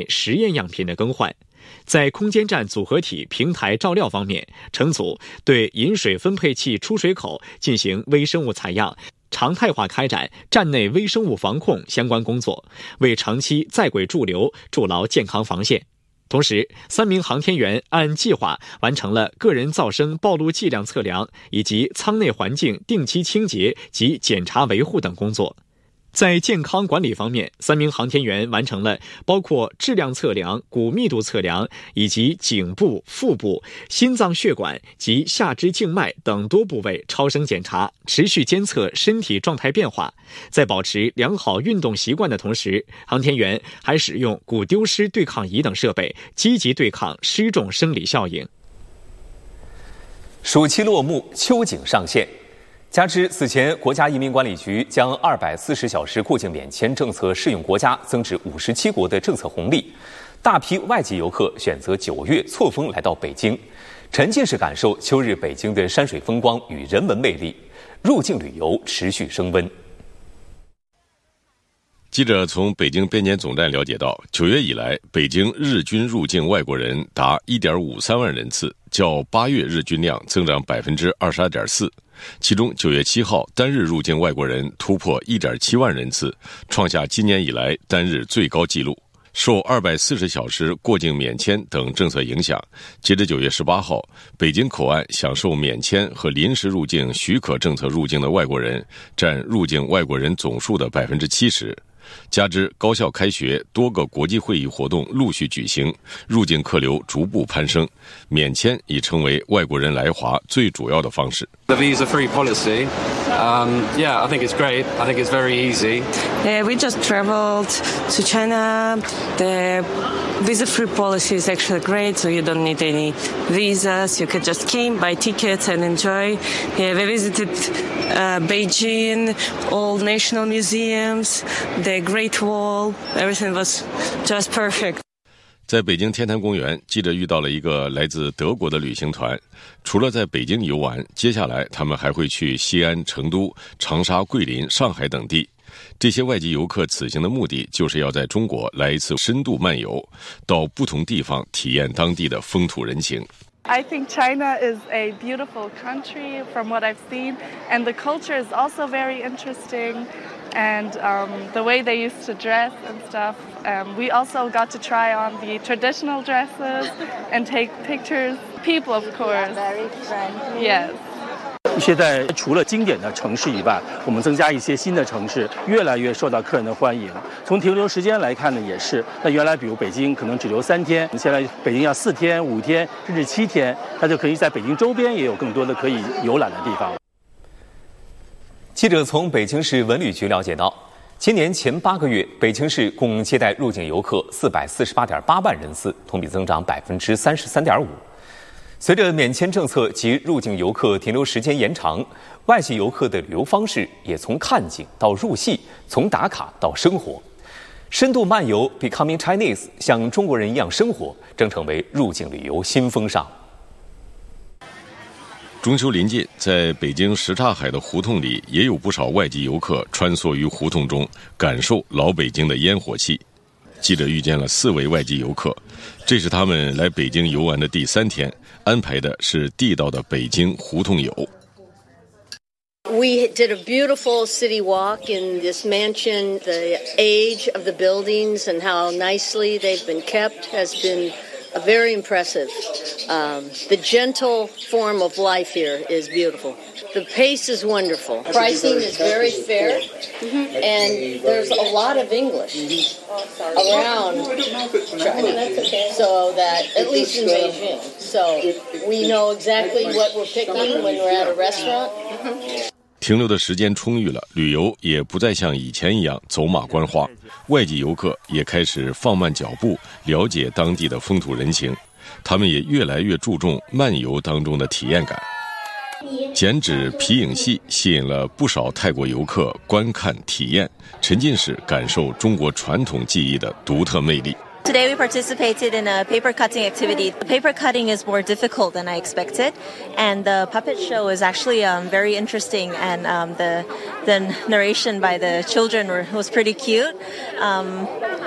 实验样品的更换。在空间站组合体平台照料方面，乘组对饮水分配器出水口进行微生物采样，常态化开展站内微生物防控相关工作，为长期在轨驻留筑牢健康防线。同时，3名航天员按计划完成了个人噪声暴露剂量测量以及舱内环境定期清洁及检查维护等工作。在健康管理方面，3名航天员完成了包括质量测量、骨密度测量以及颈部、腹部、心脏血管及下肢静脉等多部位超声检查，持续监测身体状态变化。在保持良好运动习惯的同时，航天员还使用骨丢失对抗仪等设备，积极对抗失重生理效应。 暑期落幕，秋景上线。加之此前国家移民管理局将240小时过境免签政策适用国家增至57国的政策红利，大批外籍游客选择9月错峰来到北京，沉浸式感受秋日北京的山水风光与人文魅力，入境旅游持续升温。 记者从北京边检总站了解到，9月以来，北京日均入境外国人达 1.53 万人次，较8月日均量增长 22.4%。其中9月7号单日入境外国人突破 1.7 万人次，创下今年以来单日最高纪录。受240小时过境免签等政策影响，截至9月18号，北京口岸享受免签和临时入境许可政策入境的外国人占入境外国人总数的 70%。加之高校开学，多个国际会议活动陆续举行，入境客流逐步攀升，免签已成为外国人来华最主要的方式。 The visa-free policy, I think it's great. I think it's very easy. We just traveled to China. The visa-free policy is actually great, so you don't need any visas. You could just came, buy tickets, and enjoy. We visited Beijing, all national museums, the Great Wall. Everything was just perfect. 在北京天坛公园，记者遇到了一个来自德国的旅行团。除了在北京游玩，接下来他们还会去西安、成都、长沙、桂林、上海等地。这些外籍游客此行的目的就是要在中国来一次深度漫游，到不同地方体验当地的风土人情。 I think China is a beautiful country from what I've seen, and the culture is also very interesting, and the way they used to dress and stuff. We also got to try on the traditional dresses and take pictures. People, of course. Very friendly. Yes. 现在除了经典的城市以外，我们增加一些新的城市，越来越受到客人的欢迎。从停留时间来看呢，也是。那原来比如北京可能只留3天，现在北京要4天、5天，甚至7天，它就可以在北京周边也有更多的可以游览的地方。 记者从北京市文旅局了解到，今年前8个月，北京市共接待入境游客448.8万人次，同比增长 33.5%。随着免签政策及入境游客停留时间延长，外籍游客的旅游方式也从看景到入戏，从打卡到生活。深度漫游 Becoming Chinese 像中国人一样生活，正成为入境旅游新风尚。 中秋临近，在北京什刹海的胡同里，也有不少外籍游客穿梭于胡同中，感受老北京的烟火气。记者遇见了4位外籍游客，这是他们来北京游玩的第3天，安排的是地道的北京胡同游。 We did a beautiful city walk in this mansion. The age of the buildings and how nicely they've been kept has been very impressive. The gentle form of life here is beautiful. The pace is wonderful. Pricing is very fair, and there's a lot of English around China, so that at least in Beijing, so we know exactly what we're picking when we're at a restaurant. 停留的时间充裕了，旅游也不再像以前一样走马观花，外籍游客也开始放慢脚步，了解当地的风土人情。他们也越来越注重漫游当中的体验感。剪纸皮影戏吸引了不少泰国游客观看体验，沉浸式感受中国传统技艺的独特魅力。 Today we participated in a paper cutting activity. The paper cutting is more difficult than I expected, and the puppet show is actually very interesting, and the narration by the children was pretty cute.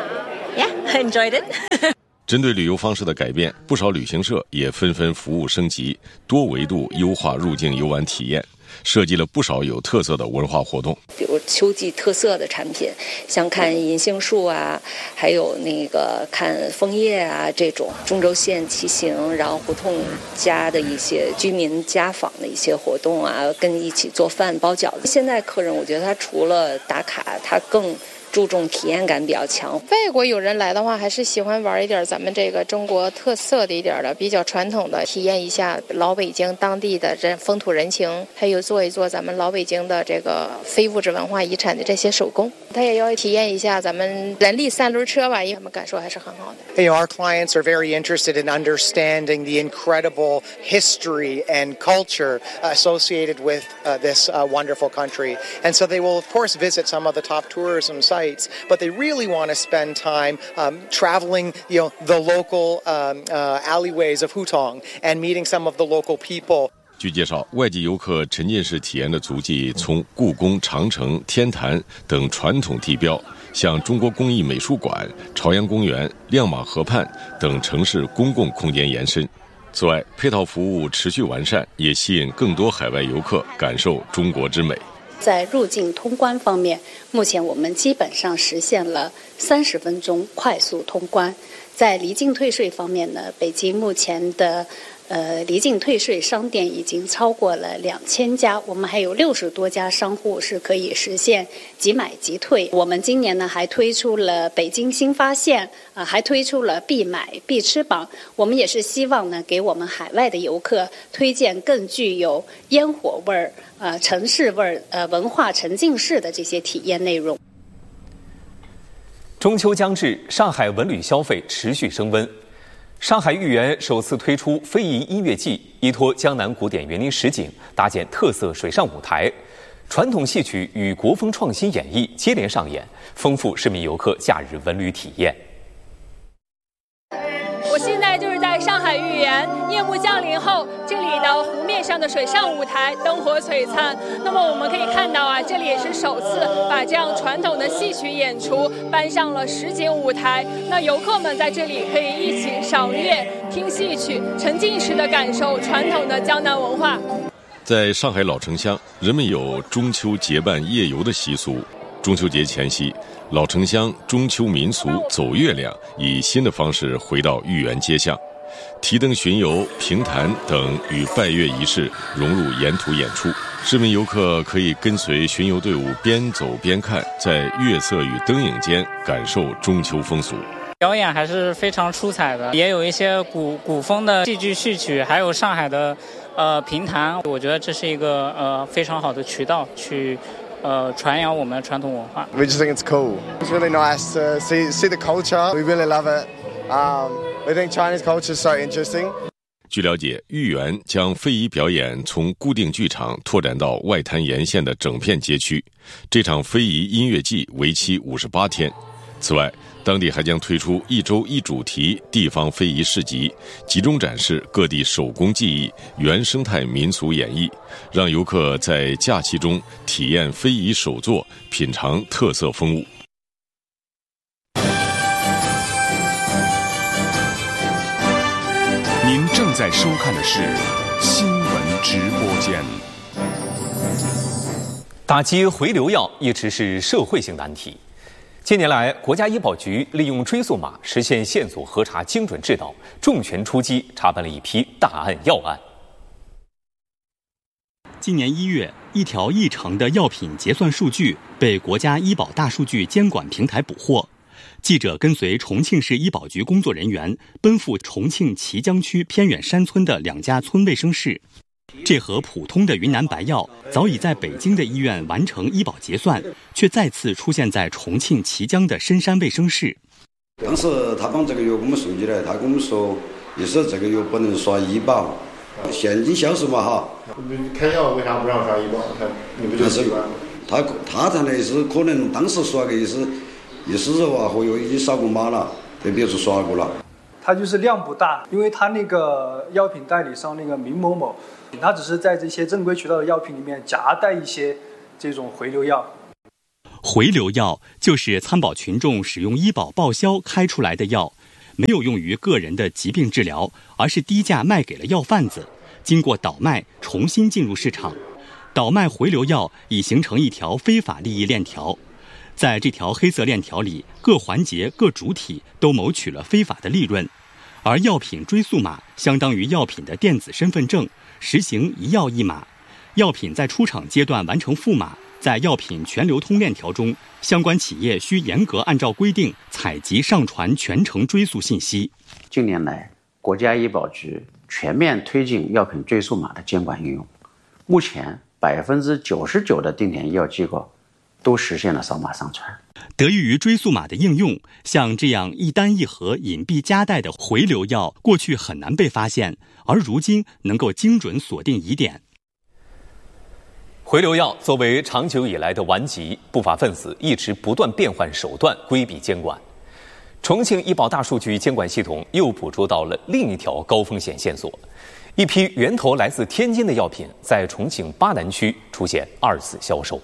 Yeah, I enjoyed it. 针对旅游方式的改变，不少旅行社也纷纷服务升级，多维度优化入境游玩体验，设计了不少有特色的文化活动， 比如秋季特色的产品，像看银杏树啊，还有那个看枫叶啊，这种中轴线骑行，然后胡同家的一些居民家访的一些活动啊，跟一起做饭包饺子。现在客人我觉得他除了打卡，他更注重体验感比较强。 外国友人来的话，还是喜欢玩一点咱们这个中国特色的一点的比较传统的，体验一下老北京当地的风土人情，还有做一做咱们老北京的这个非物质文化遗产的这些手工。他也要体验一下咱们人力三轮车吧，因为他们感受还是很好的。 Our clients are very interested in understanding the incredible history and culture associated with this wonderful country, and so they will of course visit some of the top tourism sites, but they really want to spend time traveling, the local alleyways of Hutong and meeting some of the local people. 据介绍，外籍游客沉浸式体验的足迹从故宫、长城、天坛等传统地标，向中国工艺美术馆、朝阳公园、亮马河畔等城市公共空间延伸。此外，配套服务持续完善，也吸引更多海外游客感受中国之美。 在入境通关方面，目前我们基本上实现了30分钟快速通关。在离境退税方面呢，北京目前的离境退税商店已经超过了2000家，我们还有60多家商户是可以实现即买即退。我们今年呢还推出了北京新发现，还推出了必买必吃榜。我们也是希望呢给我们海外的游客推荐更具有烟火味儿、城市味儿、文化沉浸式的这些体验内容。 中秋将至，上海文旅消费持续升温。上海豫园首次推出非遗音乐季，依托江南古典园林实景，搭建特色水上舞台，传统戏曲与国风创新演绎接连上演，丰富市民游客假日文旅体验。 我现在就是在上海豫园，夜幕降临后，这里的湖面上的水上舞台灯火璀璨。那么我们可以看到啊，这里也是首次把这样传统的戏曲演出搬上了实景舞台。那游客们在这里可以一起赏月、听戏曲，沉浸式的感受传统的江南文化。 在上海老城乡，人们有中秋结伴夜游的习俗。中秋节前夕，老城乡中秋民俗走月亮以新的方式回到豫园街巷，提灯巡游、评弹等与拜月仪式融入沿途演出。市民游客可以跟随巡游队伍边走边看，在月色与灯影间感受中秋风俗。 表演还是非常出彩的，也有一些古风的戏剧序曲，还有上海的评弹。我觉得这是一个非常好的渠道去传扬我们的传统文化。 We just think it's cool. It's really nice to see the culture. We really love it. We think Chinese culture is so interesting. 据了解，豫园将非遗表演从固定剧场拓展到外滩沿线的整片街区。这场非遗音乐季为期58天。此外，当地还将推出1周1主题地方非遗市集，集中展示各地手工技艺、原生态民俗演绎，让游客在假期中体验非遗手作，品尝特色风物。 您正在收看的是新闻直播间。 打击回流药一直是社会性难题。近年来，国家医保局利用追溯码实现线索核查精准治导，重拳出击，查办了一批大案要案。 今年1月，一条异常的药品结算数据被国家医保大数据监管平台捕获。记者跟随重庆市医保局工作人员奔赴重庆綦江区偏远山村的2家村卫生室。这盒普通的云南白药早已在北京的医院完成医保结算，却再次出现在重庆綦江的深山卫生室。 当时他把这个药给我们送进来，他跟我们说，意思这个药不能刷医保，现金销售嘛哈。 开药为啥不让刷医保？你不就习惯了？ 他谈的是可能当时说个意思是话和药已经扫过码了，特别是刷过了。 它就是量不大，因为它那个药品代理商那个明某某，他只是在这些正规渠道的药品里面夹带一些这种回流药。 回流药就是参保群众使用医保报销开出来的药，没有用于个人的疾病治疗，而是低价卖给了药贩子，经过倒卖重新进入市场。倒卖回流药已形成一条非法利益链条，在这条黑色链条里，各环节各主体都谋取了非法的利润。而药品追溯码相当于药品的电子身份证，实行一药一码。药品在出厂阶段完成复码，在药品全流通链条中，相关企业需严格按照规定采集上传全程追溯信息。 近年来，国家医保局全面推进药品追溯码的监管应用，目前99%的定点医药机构都实现了扫码上传。 得益于追溯码的应用，像这样一单一盒隐蔽夹带的回流药，过去很难被发现，而如今能够精准锁定疑点。 回流药作为长久以来的顽疾，不法分子一直不断变换手段规避监管。重庆医保大数据监管系统又捕捉到了另一条高风险线索：一批源头来自天津的药品在重庆巴南区出现2次销售。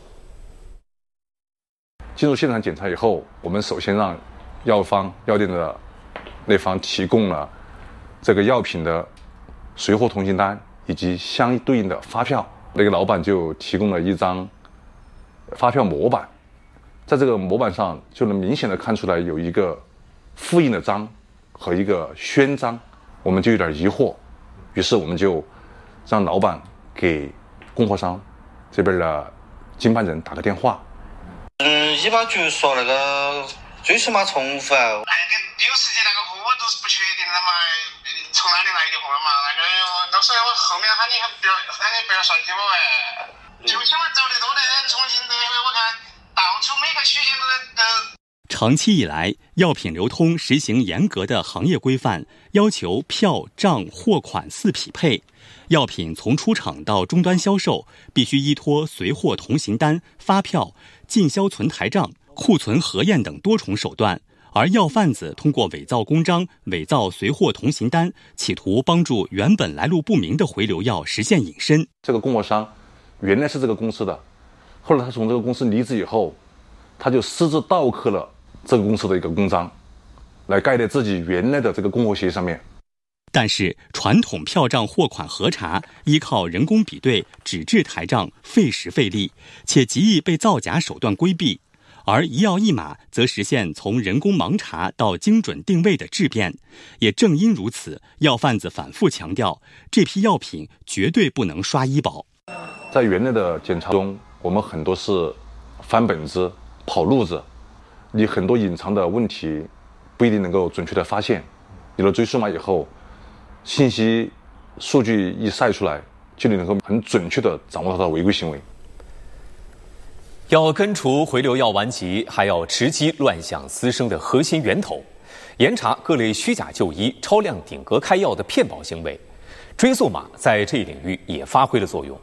进入现场检查以后，我们首先让药店的那方提供了这个药品的随货通行单以及相对应的发票。那个老板就提供了一张发票模板，在这个模板上就能明显的看出来有一个复印的章和一个宣章，我们就有点疑惑，于是我们就让老板给供货商这边的经办人打个电话。 医保局说那个追溯码重复啊，那个有时间那个货都是不确定的嘛，从哪里来的货嘛，那个到时候后面喊你不要算计我哎，就想找得多的重新的，我看到处每个区县都。 长期以来，药品流通实行严格的行业规范，要求票、账、货款4匹配。药品从出厂到终端销售，必须依托随货通行单、发票、进销存台账、库存核验等多重手段。而药贩子通过伪造公章、伪造随货通行单，企图帮助原本来路不明的回流药实现隐身。 这个供货商原来是这个公司的，后来他从这个公司离职以后，他就私自盗刻了这个公司的一个公章，来盖在自己原来的这个供货协议上面。 但是传统票账货款核查依靠人工比对、纸质台账，费时费力，且极易被造假手段规避。而一药一码则实现从人工盲查到精准定位的质变。也正因如此，药贩子反复强调，这批药品绝对不能刷医保。 在原来的检查中，我们很多是翻本子、跑路子，你很多隐藏的问题不一定能够准确的发现。有了追溯码以后，信息数据一晒出来，就能够很准确的掌握它的违规行为。 要根除回流药顽疾，还要直击乱象滋生的核心源头，严查各类虚假就医、超量顶格开药的骗保行为。追溯码在这一领域也发挥了作用。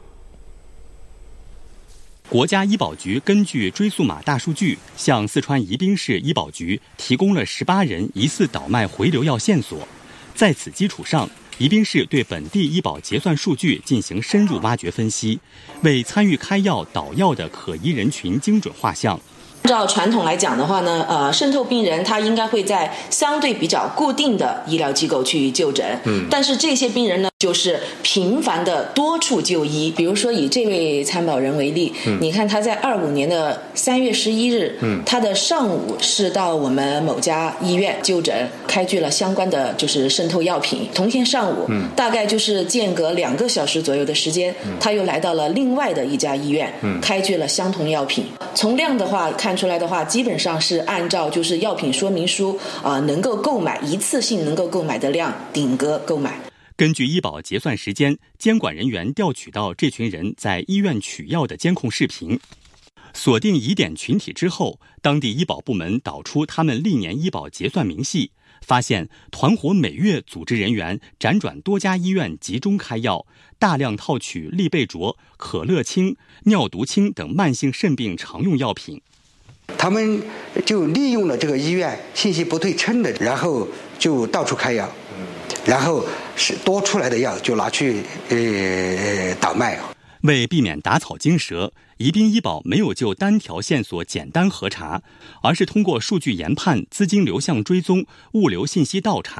国家医保局根据追溯码大数据，向四川宜宾市医保局提供了18人疑似倒卖回流药线索。在此基础上，宜宾市对本地医保结算数据进行深入挖掘分析，为参与开药倒药的可疑人群精准画像。 按照传统来讲的话呢，渗透病人他应该会在相对比较固定的医疗机构去就诊，但是这些病人呢，就是频繁的多处就医。比如说以这位参保人为例，你看他在25年的3月11日，他的上午是到我们某家医院就诊，开具了相关的就是渗透药品。同天上午，大概就是间隔2个小时左右的时间，他又来到了另外的一家医院，开具了相同药品。从量的话看出来的话，基本上是按照就是药品说明书能够购买一次性能够购买的量顶格购买。 根据医保结算时间，监管人员调取到这群人在医院取药的监控视频，锁定疑点群体之后，当地医保部门导出他们历年医保结算明细，发现团伙每月组织人员辗转多家医院集中开药，大量套取利贝卓、可乐清、尿毒清等慢性肾病常用药品。 他们就利用了这个医院信息不对称的，然后就到处开药，然后是多出来的药就拿去倒卖。 为避免打草惊蛇， 宜宾医保没有就单条线索简单核查，而是通过数据研判、资金流向追踪、物流信息倒查